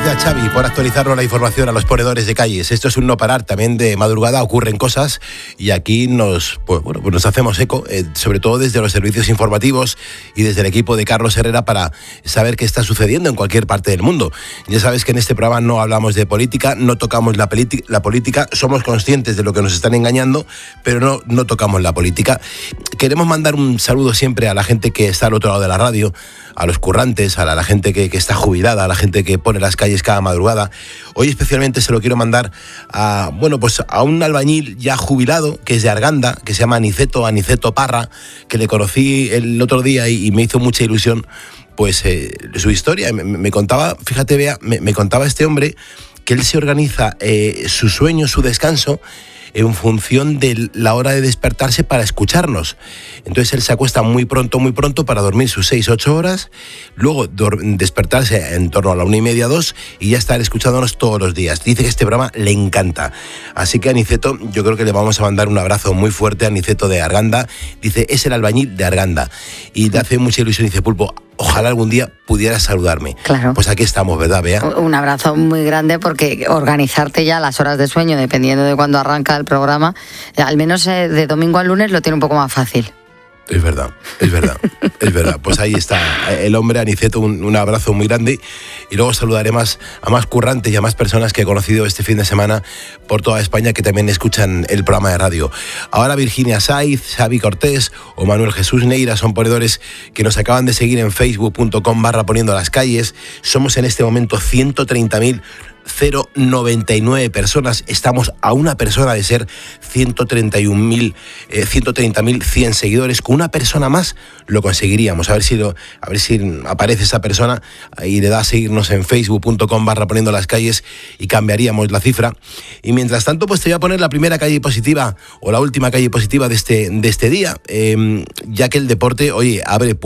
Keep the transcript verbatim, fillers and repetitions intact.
Gracias, Xavi, por actualizarnos la información a los ponedores de calles. Esto es un no parar, también de madrugada ocurren cosas y aquí nos, pues, bueno, pues nos hacemos eco, eh, sobre todo desde los servicios informativos y desde el equipo de Carlos Herrera para saber qué está sucediendo en cualquier parte del mundo. Ya sabes que en este programa no hablamos de política, no tocamos la, politi- la política, somos conscientes de lo que nos están engañando, pero no, no tocamos la política. Queremos mandar un saludo siempre a la gente que está al otro lado de la radio, a los currantes, a la, a la gente que, que está jubilada, a la gente que pone las calles cada madrugada. Hoy especialmente se lo quiero mandar a, bueno, pues a un albañil ya jubilado, que es de Arganda, que se llama Aniceto, Aniceto Parra, que le conocí el otro día y, y me hizo mucha ilusión, pues eh, su historia. Me, me contaba, fíjate, Bea, me, me contaba este hombre que él se organiza eh, su sueño, su descanso, en función de la hora de despertarse para escucharnos. Entonces él se acuesta muy pronto, muy pronto para dormir sus seis, ocho horas, luego dor- despertarse en torno a la una y media, dos, y ya estar escuchándonos todos los días. Dice que este programa le encanta. Así que a Aniceto, yo creo que le vamos a mandar un abrazo muy fuerte a Aniceto de Arganda. Dice, es el albañil de Arganda. Y le hace mucha ilusión, dice, Pulpo, ojalá algún día pudieras saludarme. Claro. Pues aquí estamos, ¿verdad, Bea? Un abrazo muy grande, porque organizarte ya las horas de sueño, dependiendo de cuándo arranca el programa, al menos eh, de domingo a lunes lo tiene un poco más fácil. Es verdad, es verdad, es verdad. Pues ahí está el hombre, Aniceto, un, un abrazo muy grande. Y luego saludaré más a más currantes y a más personas que he conocido este fin de semana por toda España que también escuchan el programa de radio. Ahora Virginia Saiz, Xavi Cortés o Manuel Jesús Neira son ponedores que nos acaban de seguir en facebook punto com barra poniendo las calles. Somos en este momento ciento treinta mil noventa y nueve personas. Estamos a una persona de ser ciento treinta y un mil, eh, ciento treinta mil cien seguidores. Con una persona más lo conseguiríamos. A ver si lo, a ver si aparece esa persona y le da a seguirnos en facebook punto com barra poniendo las calles y cambiaríamos la cifra. Y mientras tanto, pues te voy a poner la primera calle positiva o la última calle positiva de este, de este día, eh, ya que el deporte, oye, abre